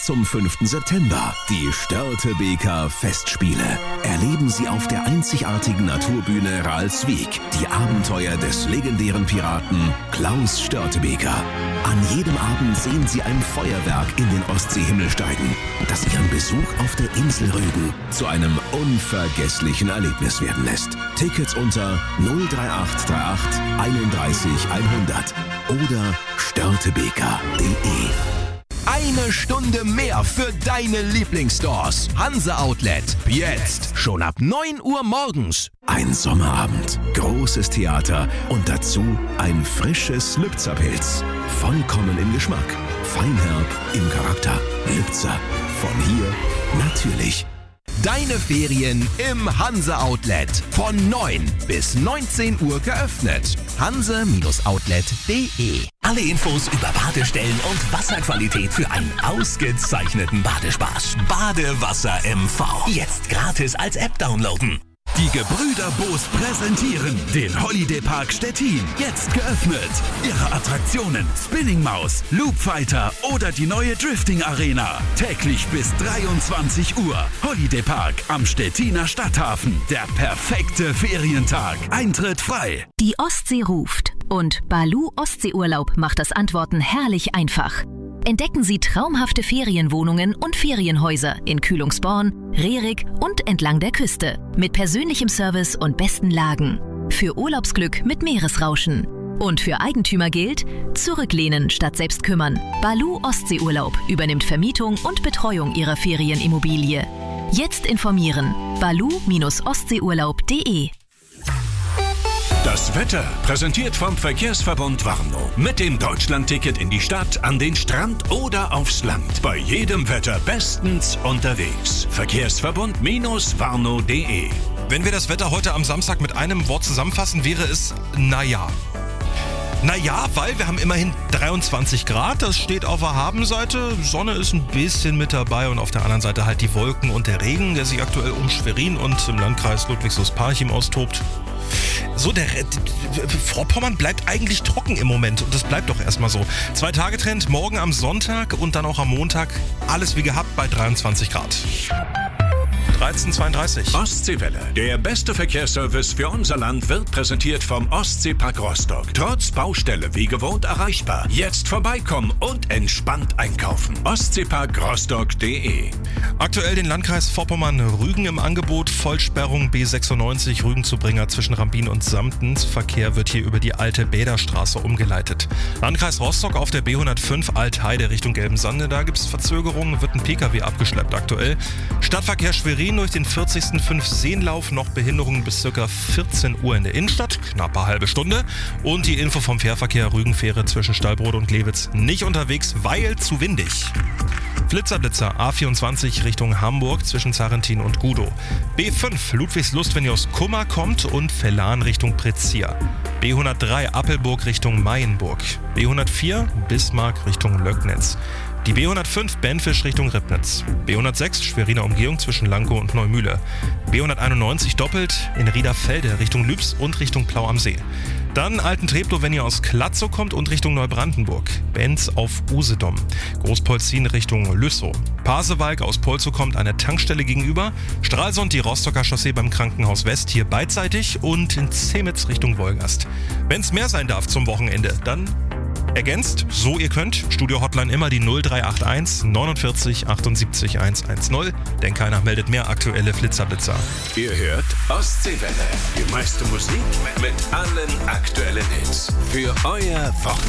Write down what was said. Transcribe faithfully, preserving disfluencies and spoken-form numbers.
Zum fünften September die Störtebeker Festspiele. Erleben Sie auf der einzigartigen Naturbühne Ralswiek die Abenteuer des legendären Piraten Klaus Störtebeker. An jedem Abend sehen Sie ein Feuerwerk in den Ostseehimmel steigen, das Ihren Besuch auf der Insel Rügen zu einem unvergesslichen Erlebnis werden lässt. Tickets unter null drei acht drei acht einunddreißig hundert oder störtebeker punkt de. Eine Stunde mehr für deine Lieblingsstores. Hanse Outlet. Jetzt. Schon ab neun Uhr morgens. Ein Sommerabend, großes Theater und dazu ein frisches Lübzer-Pilz. Vollkommen im Geschmack, feinherb im Charakter. Lübzer. Von hier natürlich. Deine Ferien im Hanse Outlet. Von neun bis neunzehn Uhr geöffnet. hanse Outlet punkt de. Alle Infos über Badestellen und Wasserqualität für einen ausgezeichneten Badespaß. Badewasser M V. Jetzt gratis als App downloaden. Die Gebrüder Boos präsentieren den Holiday Park Stettin. Jetzt geöffnet. Ihre Attraktionen Spinning Maus, Loop Fighter oder die neue Drifting Arena. Täglich bis dreiundzwanzig Uhr. Holiday Park am Stettiner Stadthafen. Der perfekte Ferientag. Eintritt frei. Die Ostsee ruft. Und Baloo Ostseeurlaub macht das Antworten herrlich einfach. Entdecken Sie traumhafte Ferienwohnungen und Ferienhäuser in Kühlungsborn, Rerik und entlang der Küste. Mit persönlichem Service und besten Lagen. Für Urlaubsglück mit Meeresrauschen. Und für Eigentümer gilt, zurücklehnen statt selbst kümmern. Baloo Ostseeurlaub übernimmt Vermietung und Betreuung Ihrer Ferienimmobilie. Jetzt informieren. baloo Ostseeurlaub punkt de. Das Wetter präsentiert vom Verkehrsverbund Warnow. Mit dem Deutschlandticket in die Stadt, an den Strand oder aufs Land. Bei jedem Wetter bestens unterwegs. Verkehrsverbund Warnow punkt de. Wenn wir das Wetter heute am Samstag mit einem Wort zusammenfassen, wäre es naja. Naja, weil wir haben immerhin dreiundzwanzig Grad, das steht auf der Habenseite. Sonne ist ein bisschen mit dabei und auf der anderen Seite halt die Wolken und der Regen, der sich aktuell um Schwerin und im Landkreis Ludwigslust-Parchim austobt. So, der Vorpommern bleibt eigentlich trocken im Moment und das bleibt doch erstmal so. Zwei-Tage-Trend, morgen am Sonntag und dann auch am Montag. Alles wie gehabt bei dreiundzwanzig Grad. dreizehn zweiunddreißig. Ostseewelle. Der beste Verkehrsservice für unser Land wird präsentiert vom Ostseepark Rostock. Trotz Baustelle wie gewohnt erreichbar. Jetzt vorbeikommen und entspannt einkaufen. ostseepark rostock punkt de. Aktuell den Landkreis Vorpommern-Rügen im Angebot. Vollsperrung B sechsundneunzig Rügen-Zubringer zwischen Rambin und Samtens. Verkehr wird hier über die alte Bäderstraße umgeleitet. Landkreis Rostock auf der B hundertfünf Altheide Richtung Gelbensande. Da gibt es Verzögerungen, wird ein Pkw abgeschleppt aktuell. Stadtverkehr Schwerin durch den vierzigsten Fünf-Seenlauf. Noch Behinderungen bis ca. vierzehn Uhr in der Innenstadt. Knappe halbe Stunde. Und die Info vom Fährverkehr Rügenfähre zwischen Stallbrode und Lewitz nicht unterwegs, weil zu windig. Blitzerblitzer A vierundzwanzig Richtung Hamburg zwischen Zarentin und Gudow. B fünf Ludwigslust, wenn ihr aus Kummer kommt und Vellan Richtung Prezir. B hundertdrei Appelburg Richtung Mayenburg. B hundertvier Bismarck Richtung Löcknitz. Die B hundertfünf Benfisch Richtung Ribnitz. B hundertsechs Schweriner Umgehung zwischen Lankow und Neumühle. B hunderteinundneunzig doppelt in Riederfelde Richtung Lübs und Richtung Plau am See. Dann Alten-Treptow, wenn ihr aus Klatzow kommt und Richtung Neubrandenburg. Benz auf Usedom. Großpolzin Richtung Lüssow. Pasewalk aus Polzow kommt eine Tankstelle gegenüber. Stralsund die Rostocker Chaussee beim Krankenhaus West hier beidseitig und in Zemitz Richtung Wolgast. Wenn's mehr sein darf zum Wochenende, dann ergänzt, so ihr könnt, Studio-Hotline immer die null drei acht eins neunundvierzig achtundsiebzig hundertzehn, denn keiner meldet mehr aktuelle Flitzerblitzer. Ihr hört Ostseewelle, die meiste Musik mit allen aktuellen Hits für euer Wochenende.